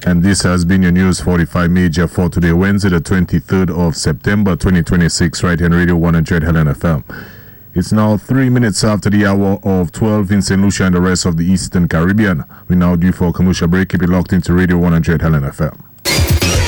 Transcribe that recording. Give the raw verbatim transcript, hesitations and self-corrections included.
And this has been your News forty-five Major for today, Wednesday, the twenty-third of September, twenty twenty-six, right here on Radio one hundred Helen F M. It's now three minutes after the hour of twelve in Saint Lucia and the rest of the Eastern Caribbean. We're now due for a commercial break. Keep it locked into Radio one hundred Helen F M.